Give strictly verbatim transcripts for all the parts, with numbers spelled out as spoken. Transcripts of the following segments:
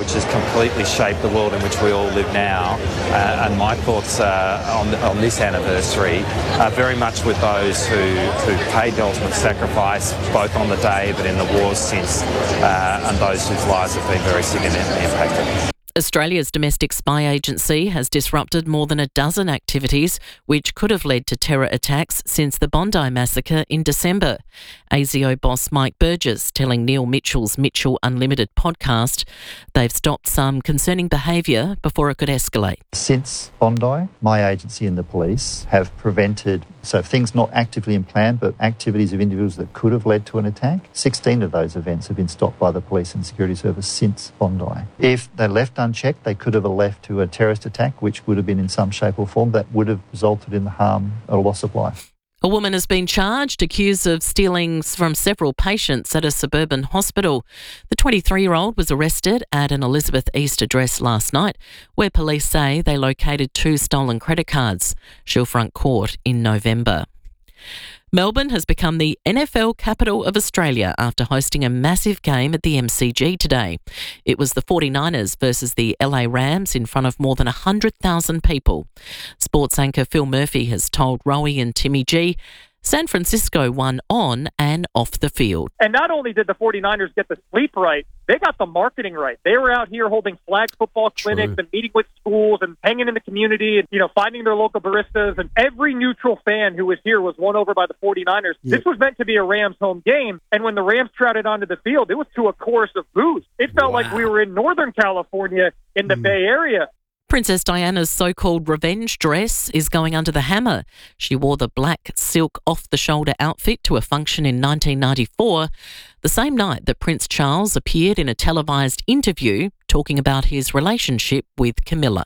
which has completely shaped the world in which we all live now. Uh, and my thoughts uh, on, on this anniversary are very much with those who, who paid the ultimate sacrifice, both on the day but in the wars since, uh, and those whose lives have been very significantly impacted. Australia's domestic spy agency has disrupted more than a dozen activities which could have led to terror attacks since the Bondi massacre in December. A S I O boss Mike Burgess telling Neil Mitchell's Mitchell Unlimited podcast they've stopped some concerning behaviour before it could escalate. Since Bondi, my agency and the police have prevented, so things not actively in plan, but activities of individuals that could have led to an attack. sixteen of those events have been stopped by the police and security service since Bondi. If they left unchecked, they could have left to a terrorist attack, which would have been in some shape or form that would have resulted in the harm or loss of life. A woman has been charged, accused of stealing from several patients at a suburban hospital. The twenty-three-year-old was arrested at an Elizabeth East address last night, where police say they located two stolen credit cards. She'll front court in November. Melbourne has become the N F L capital of Australia after hosting a massive game at the M C G today. It was the forty-niners versus the L A Rams in front of more than one hundred thousand people. Sports anchor Phil Murphy has told Rowie and Timmy G San Francisco won on and off the field. And not only did the forty-niners get the sleep right, they got the marketing right. They were out here holding flag football clinics True. and meeting with schools and hanging in the community and, you know, finding their local baristas. And every neutral fan who was here was won over by the forty-niners. Yep. This was meant to be a Rams home game. And when the Rams trotted onto the field, it was to a chorus of boos. It felt wow. like we were in Northern California in the mm. Bay Area. Princess Diana's so-called revenge dress is going under the hammer. She wore the black silk off-the-shoulder outfit to a function in nineteen ninety-four, the same night that Prince Charles appeared in a televised interview talking about his relationship with Camilla.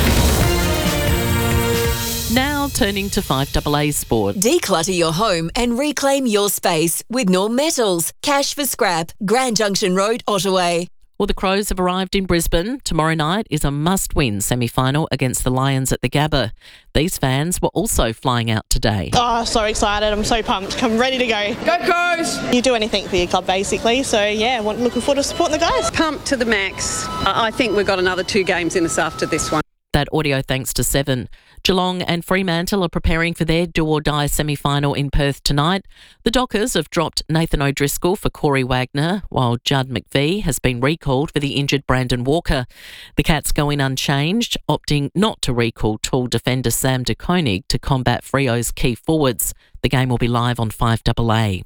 Now turning to five A A Sport. Declutter your home and reclaim your space with Norm Metals. Cash for scrap. Grand Junction Road, Ottawa. Well, the Crows have arrived in Brisbane. Tomorrow night is a must-win semi-final against the Lions at the Gabba. These fans were also flying out today. Oh, so excited. I'm so pumped. I'm ready to go. Go Crows! You do anything for your club, basically. So, yeah, looking forward to supporting the guys. Pumped to the max. I think we've got another two games in us after this one. That audio thanks to Seven. Geelong and Fremantle are preparing for their do-or-die semi-final in Perth tonight. The Dockers have dropped Nathan O'Driscoll for Corey Wagner, while Judd McVie has been recalled for the injured Brandon Walker. The Cats go in unchanged, opting not to recall tall defender Sam de Koning to combat Freo's key forwards. The game will be live on five A A.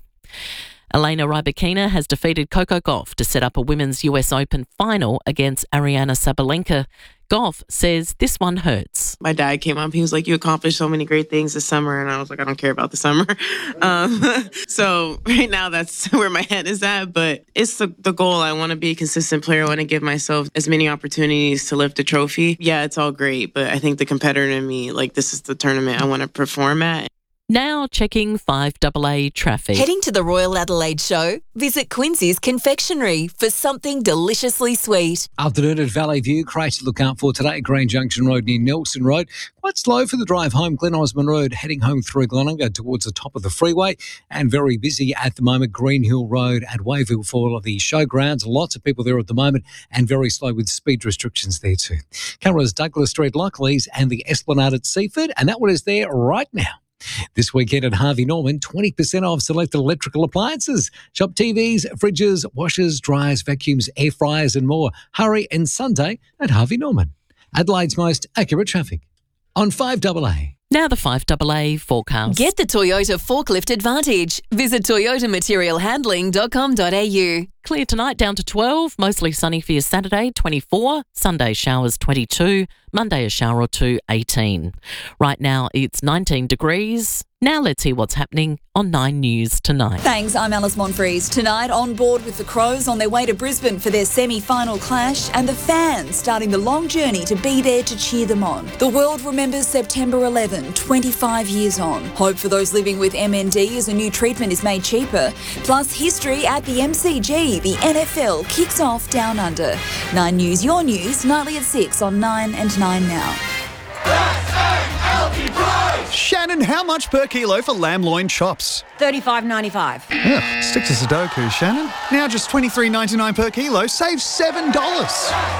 Elena Rybakina has defeated Coco Gauff to set up a Women's U S Open final against Ariana Sabalenka. Gauff says this one hurts. My dad came up. He was like, you accomplished so many great things this summer. And I was like, I don't care about the summer. Um, so right now that's where my head is at. But it's the, the goal. I want to be a consistent player. I want to give myself as many opportunities to lift a trophy. Yeah, it's all great. But I think the competitor in me, like, this is the tournament I want to perform at. Now checking five A A traffic. Heading to the Royal Adelaide Show? Visit Quincy's Confectionery for something deliciously sweet. Afternoon at Valley View. Crash to look out for today. Grand Junction Road near Nelson Road. Quite slow for the drive home. Glen Osmond Road heading home through Glenorchy towards the top of the freeway. And very busy at the moment. Green Hill Road at Wayville for the showgrounds. Lots of people there at the moment and very slow with speed restrictions there too. Cameras Douglas Street, Lockleys and the Esplanade at Seaford. And that one is there right now. This weekend at Harvey Norman, twenty percent off selected electrical appliances. Shop T Vs, fridges, washers, dryers, vacuums, air fryers and more. Hurry and Sunday at Harvey Norman. Adelaide's most accurate traffic on five A A. Now the five A A forecast. Get the Toyota Forklift Advantage. Visit toyota material handling dot com dot a u. Clear tonight down to twelve, mostly sunny for your Saturday, twenty-four. Sunday showers, twenty-two. Monday a shower or two, eighteen. Right now it's nineteen degrees. Now let's hear what's happening on Nine News tonight. Thanks, I'm Alice Monfries. Tonight on board with the Crows on their way to Brisbane for their semi-final clash and the fans starting the long journey to be there to cheer them on. The world remembers September eleventh, twenty-five years on. Hope for those living with M N D as a new treatment is made cheaper. Plus history at the M C G. The N F L kicks off down under. Nine News, your news, nightly at six on Nine and Nine Now. Shannon, how much per kilo for lamb loin chops? thirty-five ninety-five. Ugh, stick to Sudoku, Shannon. Now just twenty-three ninety-nine per kilo, save seven dollars.